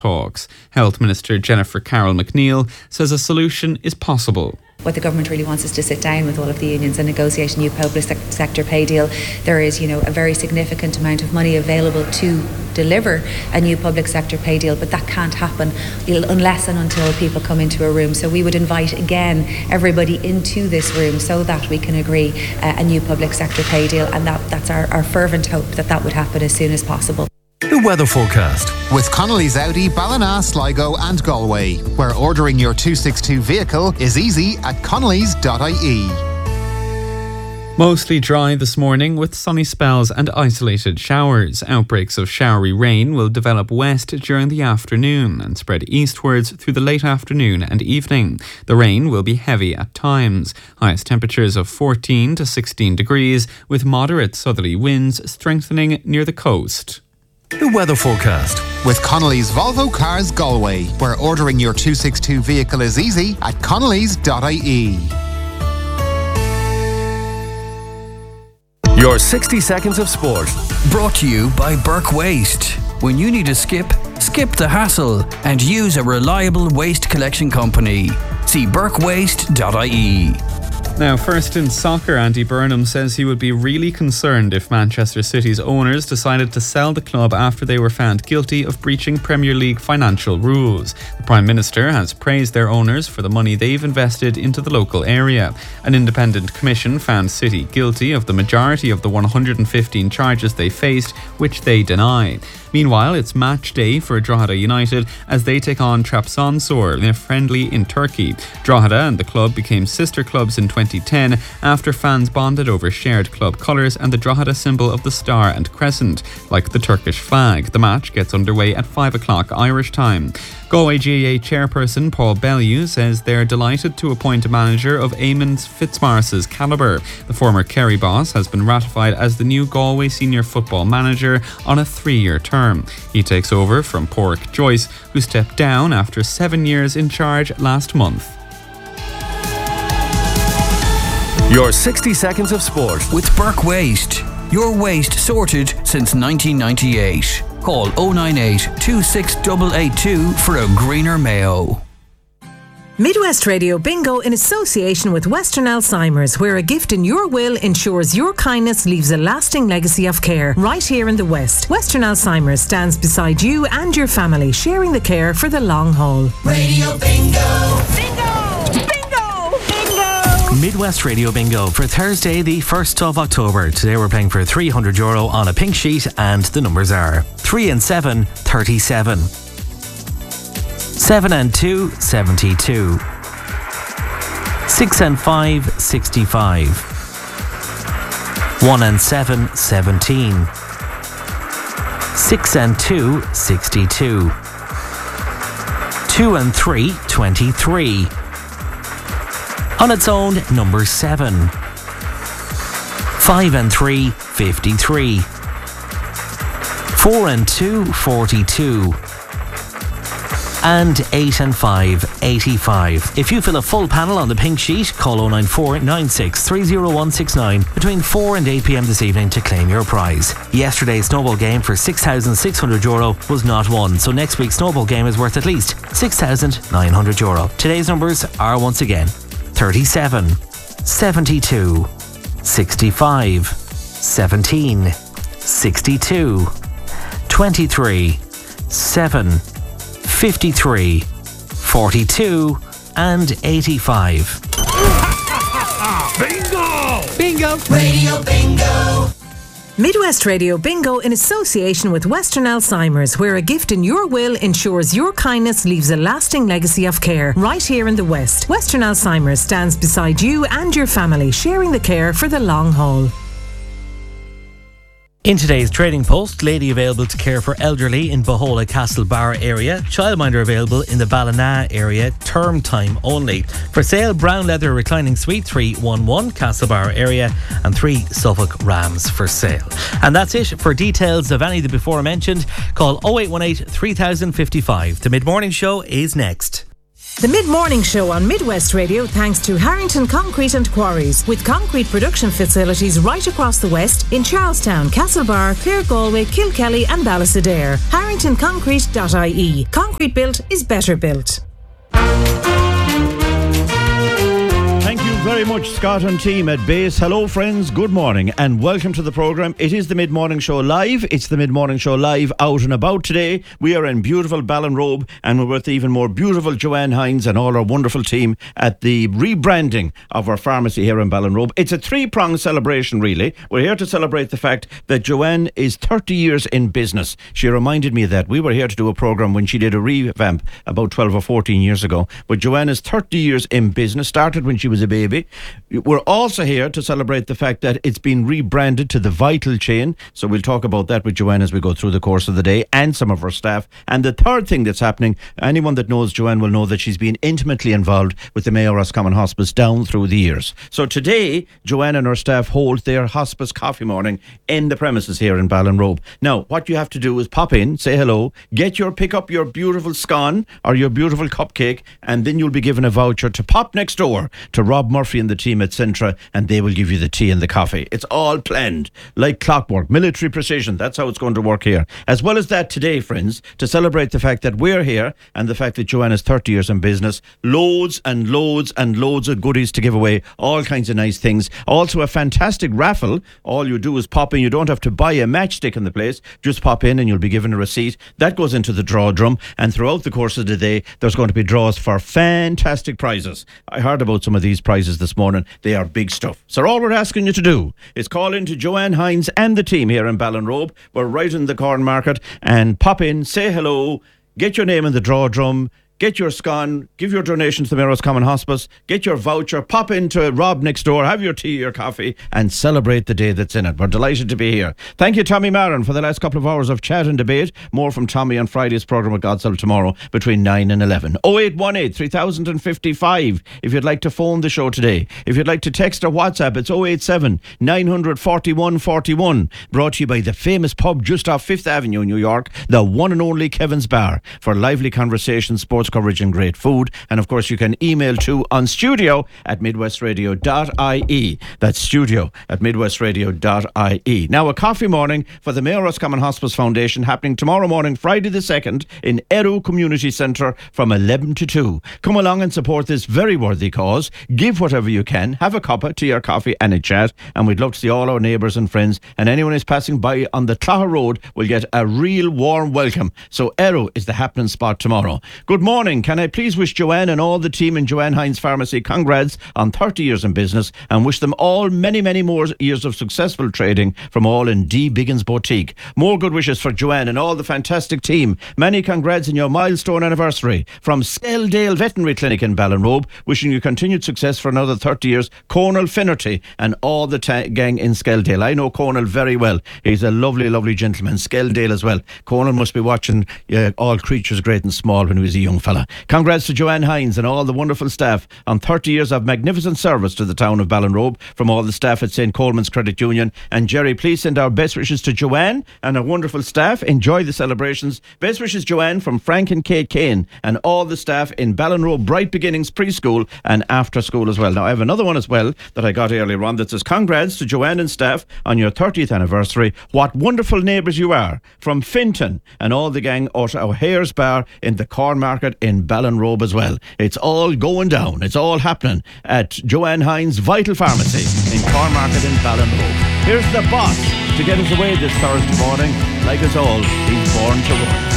talks. Health Minister Jennifer Carroll McNeill says a solution is possible. What the government really wants is to sit down with all of the unions and negotiate a new public sector pay deal. There is, a very significant amount of money available to deliver a new public sector pay deal, but that can't happen unless and until people come into a room. So we would invite again everybody into this room so that we can agree a new public sector pay deal, and that's our fervent hope that would happen as soon as possible. The weather forecast with Connolly's Audi, Ballina, Sligo and Galway, where ordering your 262 vehicle is easy at connolly's.ie. Mostly dry this morning with sunny spells and isolated showers. Outbreaks of showery rain will develop west during the afternoon and spread eastwards through the late afternoon and evening. The rain will be heavy at times. Highest temperatures of 14 to 16 degrees with moderate southerly winds strengthening near the coast. The weather forecast with Connolly's Volvo Cars Galway, where ordering your 262 vehicle is easy at connolly's.ie. Your 60 seconds of sport, brought to you by Burke Waste. When you need a skip the hassle and use a reliable waste collection company. See burkewaste.ie. Now, first in soccer, Andy Burnham says he would be really concerned if Manchester City's owners decided to sell the club after they were found guilty of breaching Premier League financial rules. The Prime Minister has praised their owners for the money they've invested into the local area. An independent commission found City guilty of the majority of the 115 charges they faced, which they deny. Meanwhile, it's match day for Drogheda United as they take on Trabzonspor in a friendly in Turkey. Drogheda and the club became sister clubs in 2010 after fans bonded over shared club colours and the Drogheda symbol of the star and crescent, like the Turkish flag. The match gets underway at 5 o'clock Irish time. Galway GAA chairperson Paul Bellew says they're delighted to appoint a manager of Eamon Fitzmaurice's calibre. The former Kerry boss has been ratified as the new Galway senior football manager on a 3-year term. He takes over from Pádraic Joyce, who stepped down after 7 years in charge last month. Your 60 seconds of sport with Burke Waste. Your waste sorted since 1998. Call 098 26882 for a greener Mayo. Midwest Radio Bingo in association with Western Alzheimer's, where a gift in your will ensures your kindness leaves a lasting legacy of care right here in the West. Western Alzheimer's stands beside you and your family, sharing the care for the long haul. Radio Bingo! Bingo! Midwest Radio Bingo for Thursday the 1st of October. Today we're playing for €300 on a pink sheet and the numbers are 3 and 7, 37. 7 and 2, 72. 6 and 5, 65. 1 and 7, 17. 6 and 2, 62. 2 and 3, 23. On its own, number 7. 5 and 3, 53. 4 and 2, 42. And 8 and 5, 85. If you fill a full panel on the pink sheet, call 094 96 30169 between 4 and 8 p.m. this evening to claim your prize. Yesterday's snowball game for €6,600 was not won, so next week's snowball game is worth at least €6,900. Today's numbers are once again 37, 72, 65, 17, 62, 23, 7, 53, 42 and 85. Bingo! Bingo! Radio Bingo! Midwest Radio Bingo in association with Western Alzheimer's, where a gift in your will ensures your kindness leaves a lasting legacy of care right here in the West. Western Alzheimer's stands beside you and your family, sharing the care for the long haul. In today's Trading Post, lady available to care for elderly in Bohola Castlebar area, childminder available in the Ballina area, term time only. For sale, brown leather reclining suite 311 Castlebar area and 3 Suffolk Rams for sale. And that's it. For details of any of the before mentioned, call 0818 3055. The Mid-Morning Show is next. The Mid-Morning Show on Midwest Radio thanks to Harrington Concrete and Quarries, with concrete production facilities right across the West in Charlestown, Castlebar, Clare, Galway, Kilkelly and Ballysadare. HarringtonConcrete.ie. Concrete built is better built. Thank you very much, Scott and team at base. Hello friends, good morning and welcome to the programme. It is the Mid-Morning Show Live. It's the Mid-Morning Show Live out and about today. We are in beautiful Ballinrobe and we're with the even more beautiful Joanne Hines and all our wonderful team at the rebranding of our pharmacy here in Ballinrobe. It's a three-pronged celebration really. We're here to celebrate the fact that Joanne is 30 years in business. She reminded me of that. We were here to do a programme when she did a revamp about 12 or 14 years ago. But Joanne is 30 years in business, started when she was a baby. We're also here to celebrate the fact that it's been rebranded to the Vital chain. So we'll talk about that with Joanne as we go through the course of the day and some of her staff. And the third thing that's happening, anyone that knows Joanne will know that she's been intimately involved with the Mayo Roscommon Hospice down through the years. So today, Joanne and her staff hold their hospice coffee morning in the premises here in Ballinrobe. Now, what you have to do is pop in, say hello, pick up your beautiful scone or your beautiful cupcake, and then you'll be given a voucher to pop next door to Rob Murphy and the team at Centra, and they will give you the tea and the coffee. It's all planned like clockwork, military precision. That's how it's going to work here. As well as that, today, friends, to celebrate the fact that we're here and the fact that Joanne is 30 years in business, loads and loads and loads of goodies to give away, all kinds of nice things. Also a fantastic raffle. All you do is pop in. You don't have to buy a matchstick in the place. Just pop in and you'll be given a receipt. That goes into the draw drum, and throughout the course of the day there's going to be draws for fantastic prizes. I heard about some of these prizes this morning. They are big stuff. So all we're asking you to do is call in to Joanne Hines and the team here in Ballinrobe. We're right in the corn market, and pop in, say hello, get your name in the draw drum, get your scone, give your donation to the Mayo Roscommon Hospice, get your voucher, pop into Rob next door, have your tea, your coffee, and celebrate the day that's in it. We're delighted to be here. Thank you, Tommy Maron, for the last couple of hours of chat and debate. More from Tommy on Friday's programme with God's Help tomorrow between 9 and 11. 0818 3055 if you'd like to phone the show today. If you'd like to text or WhatsApp, it's 087 941 41. Brought to you by the famous pub just off 5th Avenue in New York, the one and only Kevin's Bar, for lively conversation, sports coverage and great food. And of course you can email to on studio@midwestradio.ie. That's studio@midwestradio.ie. Now a coffee morning for the Mayo Roscommon Hospice Foundation happening tomorrow morning, Friday the 2nd, in Eru Community Centre from 11 to 2. Come along and support this very worthy cause. Give whatever you can. Have a cup of tea or coffee and a chat, and we'd love to see all our neighbours and friends, and anyone who's passing by on the Clogher Road will get a real warm welcome. So Eru is the happening spot tomorrow. Good morning. Can I please wish Joanne and all the team in Joanne Hines Pharmacy congrats on 30 years in business, and wish them all many, many more years of successful trading from all in D. Biggins Boutique. More good wishes for Joanne and all the fantastic team. Many congrats on your milestone anniversary. From Skeldale Veterinary Clinic in Ballinrobe, wishing you continued success for another 30 years. Conal Finnerty and all the gang in Skeldale. I know Conal very well. He's a lovely, lovely gentleman. Skeldale as well. Conal must be watching All Creatures Great and Small when he was a young fella. Congrats to Joanne Hines and all the wonderful staff on 30 years of magnificent service to the town of Ballinrobe from all the staff at St. Coleman's Credit Union. And Jerry, please send our best wishes to Joanne and her wonderful staff. Enjoy the celebrations. Best wishes, Joanne, from Frank and Kate Kane and all the staff in Ballinrobe Bright Beginnings Preschool and after school as well. Now I have another one as well that I got earlier on that says congrats to Joanne and staff on your 30th anniversary. What wonderful neighbours you are, from Finton and all the gang at O'Hare's Bar in the Corn Market in Ballinrobe as well. It's all going down. It's all happening at Joanne Hines Vital Pharmacy in Corn Market in Ballinrobe. Here's the boss to get us away this Thursday morning. Like us all, he's born to run.